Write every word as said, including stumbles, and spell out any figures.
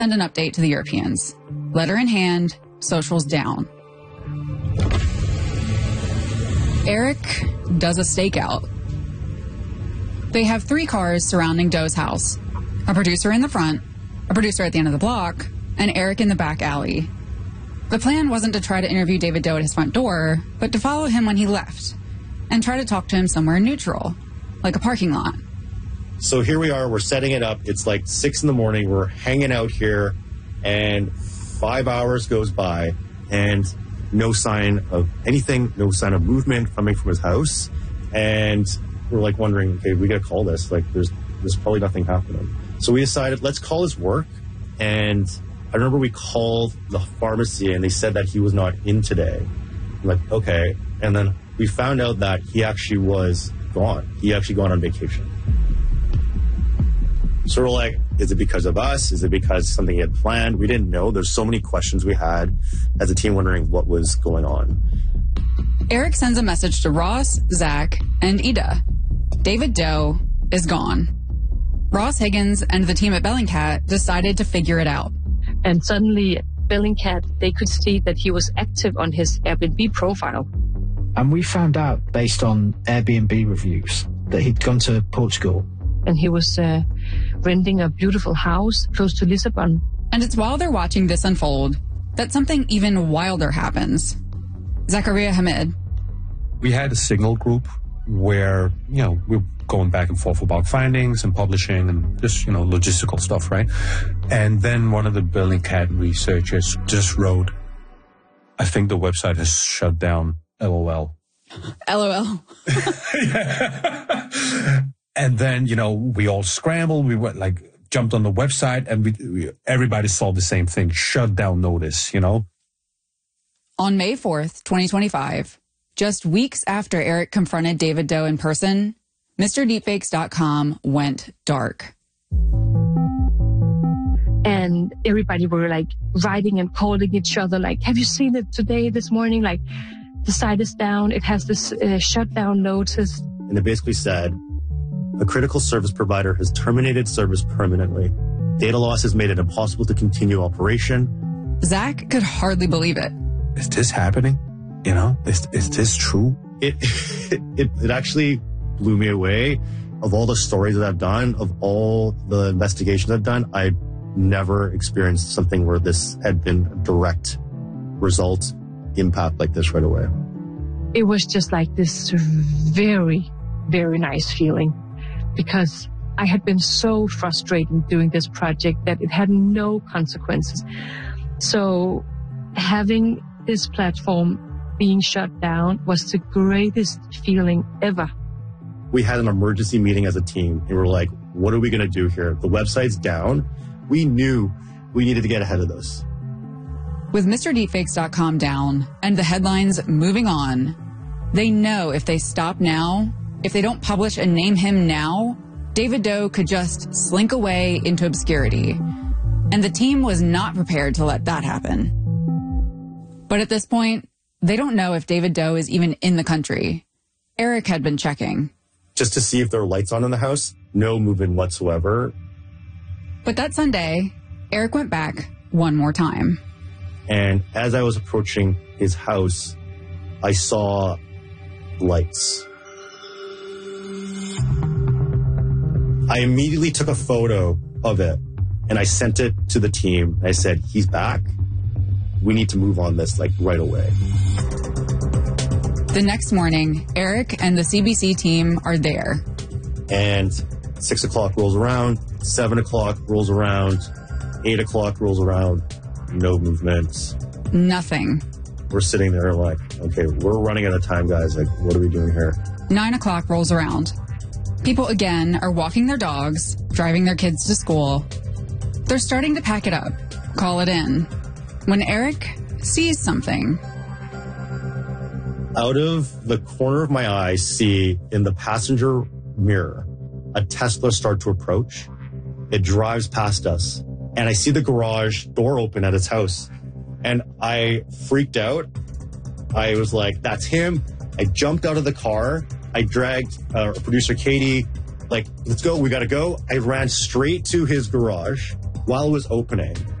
send an update to the Europeans. Letter in hand, socials down. Eric does a stakeout. They have three cars surrounding Doe's house. A producer in the front, a producer at the end of the block, and Eric in the back alley. The plan wasn't to try to interview David Doe at his front door, but to follow him when he left and try to talk to him somewhere neutral, like a parking lot. So here we are, we're setting it up. It's like six in the morning. We're hanging out here, and five hours goes by, and no sign of anything, no sign of movement coming from his house. And we're like wondering, okay, we got to call this. Like, there's there's probably nothing happening. So we decided, let's call his work. And I remember we called the pharmacy, and they said that he was not in today. I'm like, okay. And then we found out that he actually was gone. He actually gone on vacation. So we're like, is it because of us? Is it because something he had planned? We didn't know. There's so many questions we had as a team wondering what was going on. Eric sends a message to Ross, Zach, and Ida. David Doe is gone. Ross Higgins and the team at Bellingcat decided to figure it out. And suddenly, Bellingcat, they could see that he was active on his Airbnb profile. And we found out, based on Airbnb reviews, that he'd gone to Portugal. And he was uh, renting a beautiful house close to Lisbon. And it's while they're watching this unfold that something even wilder happens. Zakaria Hamid. We had a Signal group where, you know, we're going back and forth about findings and publishing and just, you know, logistical stuff, right? And then one of the Bellingcat researchers just wrote, I think the website has shut down, LOL. LOL. Yeah. And then, you know, we all scrambled. We went like jumped on the website, and we, we everybody saw the same thing: shut down notice. You know. On May fourth, twenty twenty-five, just weeks after Eric confronted David Doe in person, Mister Deepfakes dot com went dark. And everybody were like writing and calling each other, like, "Have you seen it today? This morning? Like, the site is down. It has this uh, shutdown notice." And it basically said, a critical service provider has terminated service permanently. Data loss has made it impossible to continue operation. Zach could hardly believe it. Is this happening? You know, is, is this true? It, it, it actually blew me away. Of all the stories that I've done, of all the investigations I've done, I never experienced something where this had been a direct result impact like this right away. It was just like this very, very nice feeling, because I had been so frustrated doing this project that it had no consequences. So having this platform being shut down was the greatest feeling ever. We had an emergency meeting as a team, and we were like, what are we going to do here? The website's down. We knew we needed to get ahead of this. With Mister Deepfakes dot com down and the headlines moving on, they know if they stop now, if they don't publish and name him now, David Doe could just slink away into obscurity. And the team was not prepared to let that happen. But at this point, they don't know if David Doe is even in the country. Eric had been checking. Just to see if there are lights on in the house, no movement whatsoever. But that Sunday, Eric went back one more time. And as I was approaching his house, I saw lights. I immediately took a photo of it and I sent it to the team. I said, he's back. We need to move on this like right away. The next morning, Eric and the C B C team are there. And six o'clock rolls around, seven o'clock rolls around, eight o'clock rolls around, no movement. Nothing. We're sitting there like, okay, we're running out of time, guys. Like, what are we doing here? Nine o'clock rolls around. People again are walking their dogs, driving their kids to school. They're starting to pack it up, call it in, when Eric sees something. Out of the corner of my eye, see in the passenger mirror, a Tesla start to approach. It drives past us, and I see the garage door open at his house. And I freaked out. I was like, that's him. I jumped out of the car. I dragged uh, producer Katie, like, let's go, we gotta go. I ran straight to his garage, while it was opening,